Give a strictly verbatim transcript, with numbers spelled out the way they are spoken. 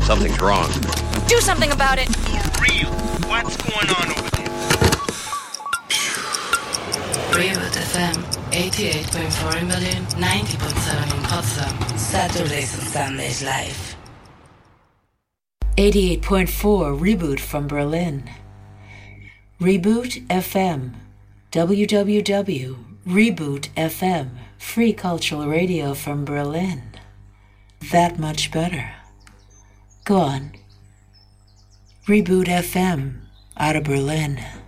Something's wrong. Do something about it! For real, what's going on over there? Reboot F M, eighty-eight point four in Berlin, ninety point seven in Potsdam. Saturdays and Sundays live. eighty-eight point four Reboot from Berlin. Reboot F M. w w w dot reboot f m. Free cultural radio from Berlin. That much better. Go on. Reboot F M out of Berlin.